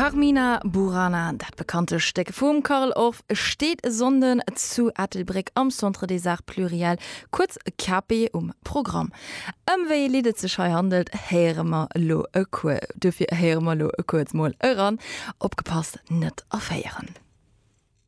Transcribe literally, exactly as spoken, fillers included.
Carmina Burana, dat bekannte Stecke vum Karl of steht sonden zu Ettelbruck am Centre des Arts Pluriel, kurz K P um Programm. Ëmwéi Liede ze schei handelt, heremer lo e Kur. Dufir heremer lo e kurz moll ëran, opgepasst net aféieren.